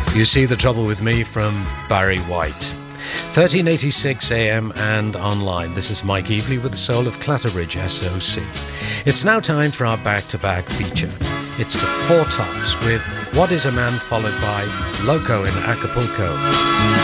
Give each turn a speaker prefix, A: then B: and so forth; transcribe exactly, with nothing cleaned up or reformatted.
A: You See the Trouble with Me from Barry White. thirteen eighty-six A M and online. This is Mike Evely with the soul of Clatteridge S O C. It's now time for our back-to-back feature. It's the Four Tops with What Is a Man, followed by Loco in Acapulco.